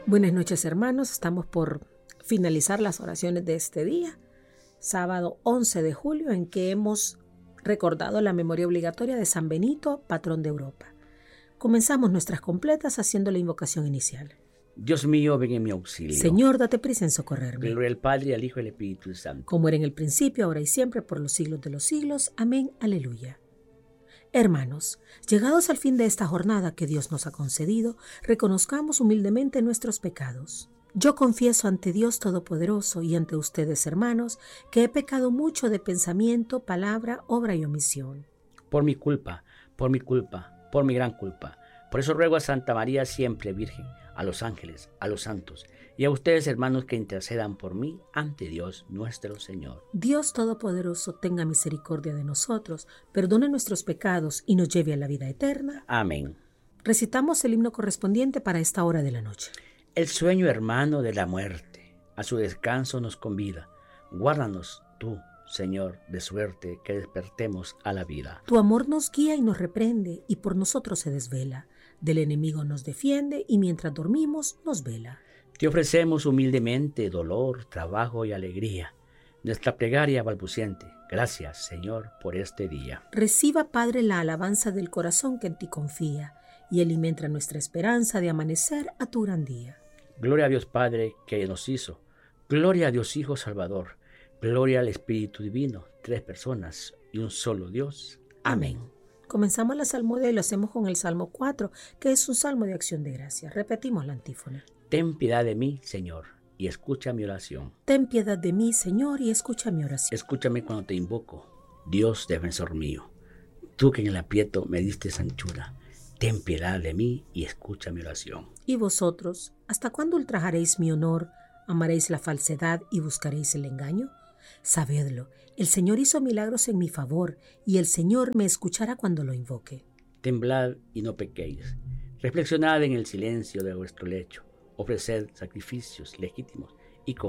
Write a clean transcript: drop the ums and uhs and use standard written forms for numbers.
Buenas noches, hermanos. Estamos por finalizar las oraciones de este día, sábado 11 de julio, en que hemos recordado la memoria obligatoria de San Benito, patrón de Europa. Comenzamos nuestras completas haciendo la invocación inicial. Dios mío, ven en mi auxilio. Señor, date prisa en socorrerme. Gloria al Padre, al Hijo y al Espíritu Santo. Como era en el principio, ahora y siempre, por los siglos de los siglos. Amén. Aleluya. Hermanos, llegados al fin de esta jornada que Dios nos ha concedido, reconozcamos humildemente nuestros pecados. Yo confieso ante Dios Todopoderoso y ante ustedes, hermanos, que he pecado mucho de pensamiento, palabra, obra y omisión. Por mi culpa, por mi gran culpa. Por eso ruego a Santa María siempre Virgen, a los ángeles, a los santos y a ustedes, hermanos, que intercedan por mí ante Dios nuestro Señor. Dios Todopoderoso tenga misericordia de nosotros, perdone nuestros pecados y nos lleve a la vida eterna. Amén. Recitamos el himno correspondiente para esta hora de la noche. El sueño, hermano, de la muerte, a su descanso nos convida. Guárdanos tú, Señor, de suerte que despertemos a la vida. Tu amor nos guía y nos reprende, y por nosotros se desvela. Del enemigo nos defiende, y mientras dormimos nos vela. Te ofrecemos humildemente dolor, trabajo y alegría. Nuestra plegaria balbuciente. Gracias, Señor, por este día. Reciba, Padre, la alabanza del corazón que en ti confía, y alimenta nuestra esperanza de amanecer a tu gran día. Gloria a Dios Padre que nos hizo. Gloria a Dios Hijo Salvador. Gloria al Espíritu Divino, 3 personas y un solo Dios. Amén. Comenzamos la salmodia y lo hacemos con el Salmo 4, que es un salmo de acción de gracias. Repetimos la antífona. Ten piedad de mí, Señor, y escucha mi oración. Ten piedad de mí, Señor, y escucha mi oración. Escúchame cuando te invoco, Dios defensor mío. Tú que en el aprieto me diste anchura, ten piedad de mí y escucha mi oración. Y vosotros, ¿hasta cuándo ultrajaréis mi honor, amaréis la falsedad y buscaréis el engaño? Sabedlo, el Señor hizo milagros en mi favor, y el Señor me escuchará cuando lo invoque. Temblad y no pequéis. Reflexionad en el silencio de vuestro lecho. Ofreced sacrificios legítimos y con